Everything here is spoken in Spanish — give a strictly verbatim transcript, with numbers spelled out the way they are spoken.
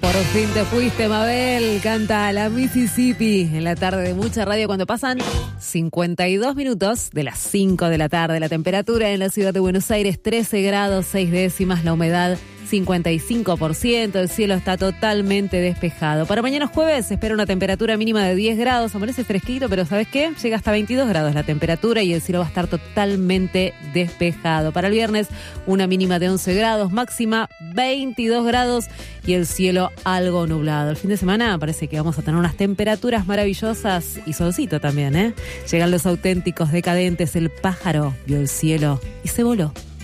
Por fin te fuiste, Mabel. Canta la Mississippi en la tarde de mucha radio cuando pasan cincuenta y dos minutos de las cinco de la tarde. La temperatura en la ciudad de Buenos Aires, trece grados, seis décimas. La humedad, cincuenta y cinco por ciento. El cielo está totalmente despejado. Para mañana jueves se espera una temperatura mínima de diez grados. Amanece fresquito, pero ¿sabes qué? Llega hasta veintidós grados la temperatura y el cielo va a estar totalmente despejado. Para el viernes, una mínima de once grados, máxima veintidós grados y el cielo algo nublado. El fin de semana parece que vamos a tener unas temperaturas maravillosas y solcito también, ¿eh? Llegan los auténticos decadentes. El pájaro vio el cielo y se voló.